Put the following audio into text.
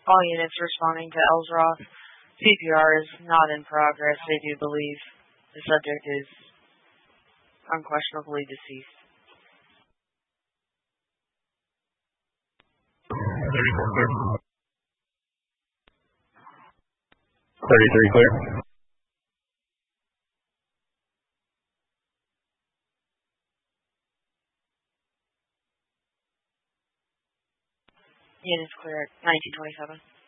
All units responding to Ellsworth. CPR is not in progress. They do believe the subject is unquestionably deceased. 34 clear. 33 clear. Units clear at 1927.